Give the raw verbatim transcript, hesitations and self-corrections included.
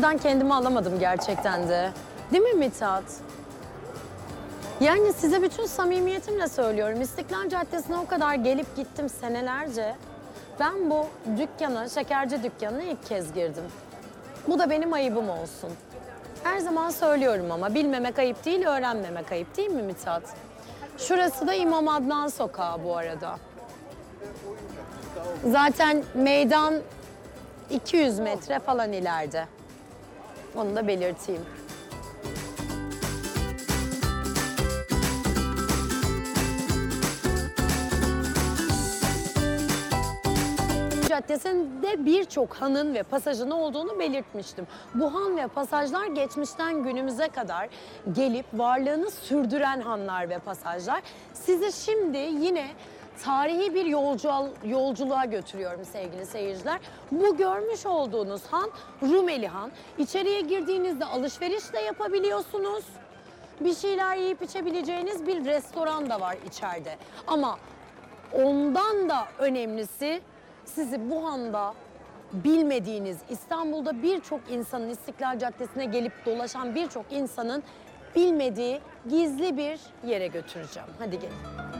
oradan kendimi alamadım gerçekten de. Değil mi Mithat? Yani size bütün samimiyetimle söylüyorum. İstiklal Caddesi'ne o kadar gelip gittim senelerce. Ben bu dükkana, şekerci dükkanına ilk kez girdim. Bu da benim ayıbım olsun. Her zaman söylüyorum ama bilmemek ayıp değil, öğrenmemek ayıp değil mi Mithat? Şurası da İmam Adnan Sokağı bu arada. Zaten meydan iki yüz metre falan ileride. Onu da belirteyim. Caddesi'nde birçok hanın ve pasajın olduğunu belirtmiştim. Bu han ve pasajlar geçmişten günümüze kadar gelip varlığını sürdüren hanlar ve pasajlar. Sizi şimdi yine tarihi bir yolcu, yolculuğa götürüyorum sevgili seyirciler. Bu görmüş olduğunuz han Rumeli Han. İçeriye girdiğinizde alışveriş de yapabiliyorsunuz. Bir şeyler yiyip içebileceğiniz bir restoran da var içeride. Ama ondan da önemlisi sizi bu handa bilmediğiniz, İstanbul'da birçok insanın, İstiklal Caddesi'ne gelip dolaşan birçok insanın bilmediği gizli bir yere götüreceğim. Hadi gelin.